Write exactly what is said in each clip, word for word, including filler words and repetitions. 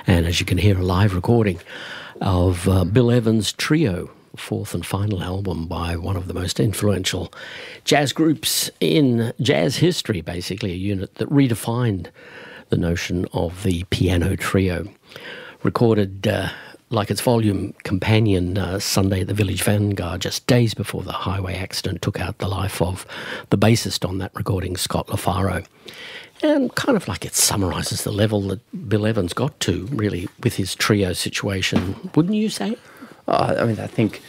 And as you can hear, a live recording of uh, Bill Evans' Trio, fourth and final album by one of the most influential jazz groups in jazz history, basically a unit that redefined the notion of the piano trio. Recorded uh, like its volume companion, uh, Sunday at the Village Vanguard, just days before the highway accident took out the life of the bassist on that recording, Scott LaFaro. And kind of like it summarises the level that Bill Evans got to, really, with his trio situation, wouldn't you say? Oh, I mean, I think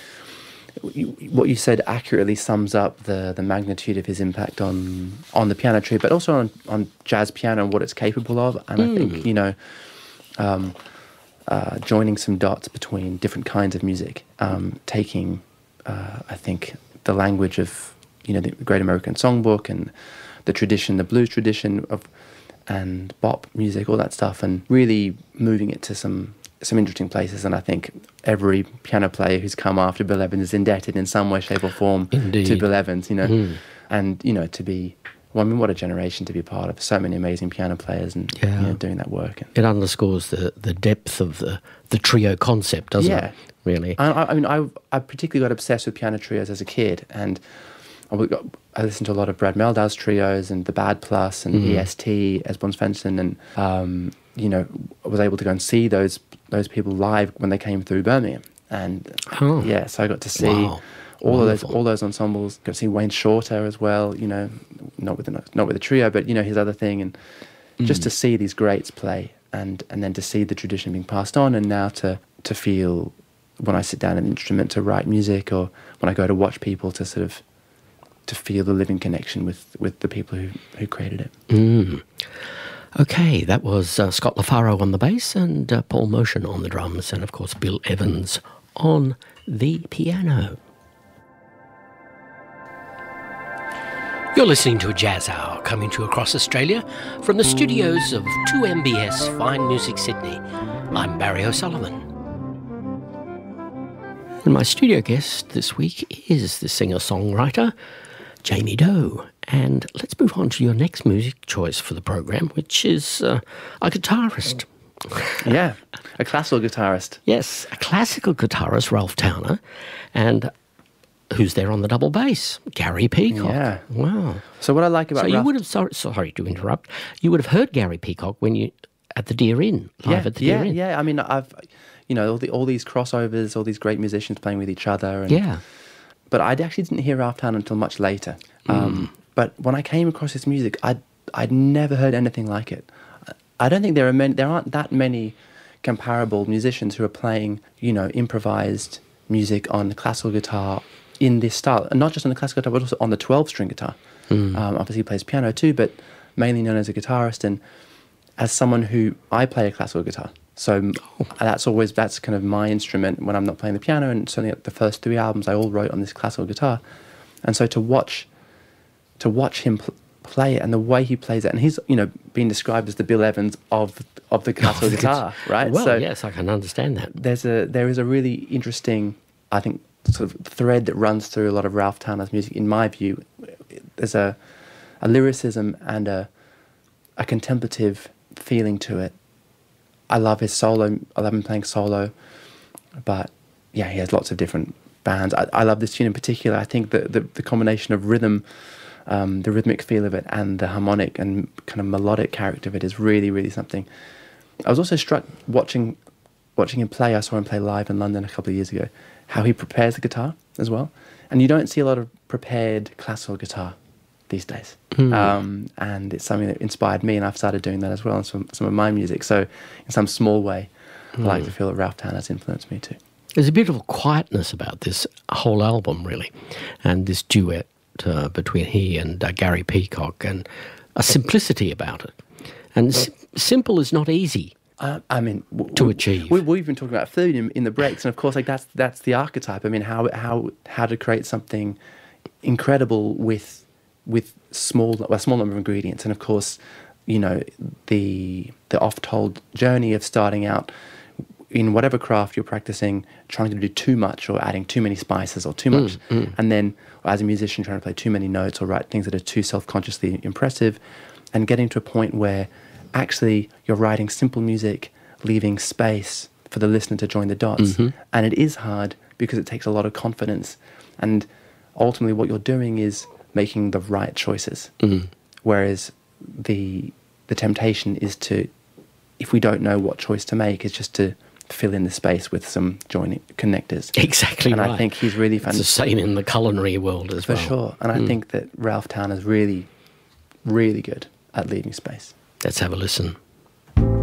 what you said accurately sums up the, the magnitude of his impact on, on the piano trio, but also on, on jazz piano and what it's capable of. And mm. I think, you know... Um, Uh, joining some dots between different kinds of music, um, taking, uh, I think, the language of, you know, the Great American Songbook and the tradition, the blues tradition of, and bop music, all that stuff, and really moving it to some some interesting places. And I think every piano player who's come after Bill Evans is indebted in some way, shape, or form Indeed. to Bill Evans. You know, mm. and you know to be. Well, I mean, what a generation to be a part of. So many amazing piano players and yeah. you know, doing that work. It underscores the, the depth of the, the trio concept, doesn't yeah. it? Really. I, I mean, I I particularly got obsessed with piano trios as a kid, and I, got, I listened to a lot of Brad Meldau's trios and the Bad Plus and mm. E S T, Esbjörn Svensson, and um, you know, I was able to go and see those those people live when they came through Birmingham, and oh. yeah, so I got to see. Wow. All Wonderful. of those, all those ensembles. Got to see Wayne Shorter as well. You know, not with the not with the trio, but you know his other thing, and mm. just to see these greats play, and and then to see the tradition being passed on, and now to to feel when I sit down at an instrument to write music, or when I go to watch people, to sort of to feel the living connection with with the people who who created it. Mm. Okay, that was uh, Scott LaFaro on the bass and uh, Paul Motion on the drums, and of course Bill Evans on the piano. You're listening to a Jazz Hour coming to you across Australia from the studios of two M B S Fine Music Sydney. I'm Barry O'Sullivan. And my studio guest this week is the singer-songwriter Jamie Doe. And let's move on to your next music choice for the program, which is uh, a guitarist. Yeah, a classical guitarist. Yes, a classical guitarist, Ralph Towner, and who's there on the double bass? Gary Peacock. Yeah. Wow. So what I like about so you Ralph... would have sorry, sorry to interrupt. You would have heard Gary Peacock when you at the Deer Inn, live yeah, at the yeah, Deer Inn. Yeah, I mean, I've, you know, all the all these crossovers, all these great musicians playing with each other. And, yeah. But I actually didn't hear Ralph Towner until much later. Mm. Um, but when I came across his music, I'd I'd never heard anything like it. I don't think there are many, there aren't that many comparable musicians who are playing, you know, improvised music on the classical guitar in this style, and not just on the classical guitar, but also on the twelve-string guitar. Mm. Um, obviously, he plays piano too, but mainly known as a guitarist. And as someone who I play a classical guitar, so oh. that's always that's kind of my instrument when I'm not playing the piano. And certainly, the first three albums I all wrote on this classical guitar. And so to watch, to watch him pl- play it and the way he plays it, and he's you know being described as the Bill Evans of of the classical guitar, right? Well, so yes, I can understand that. There's a there is a really interesting, I think, sort of thread that runs through a lot of Ralph Towner's music, in my view. There's a, a lyricism and a a contemplative feeling to it. I love his solo. I love him playing solo, but yeah, he has lots of different bands. I, I love this tune in particular. I think that the, the combination of rhythm, um, the rhythmic feel of it, and the harmonic and kind of melodic character of it is really, really something. I was also struck watching watching him play. I saw him play live in London a couple of years ago. How he prepares the guitar as well. And you don't see a lot of prepared classical guitar these days. Mm. Um, and it's something that inspired me, and I've started doing that as well in some, some of my music. So in some small way, mm. I like to feel that Ralph Towner's influenced me too. There's a beautiful quietness about this whole album, really, and this duet uh, between he and uh, Gary Peacock, and a simplicity about it. And sim- simple is not easy. Uh, I mean, w- to we, achieve. We, we've been talking about food in, in the breaks, and of course, like that's that's the archetype. I mean, how how how to create something incredible with with small a small number of ingredients, and of course, you know, the the oft-told journey of starting out in whatever craft you're practicing, trying to do too much or adding too many spices or too much, mm, mm. and then as a musician trying to play too many notes or write things that are too self-consciously impressive, and getting to a point where actually you're writing simple music leaving space for the listener to join the dots. Mm-hmm. And it is hard because it takes a lot of confidence. And ultimately what you're doing is making the right choices. Mm. Whereas the the temptation is to, if we don't know what choice to make, is just to fill in the space with some joining connectors. Exactly and right. I think he's really It's the fantastic. same in the culinary world as For well. sure. And I Mm. think that Ralph Towner's really, really good at leaving space. Let's have a listen.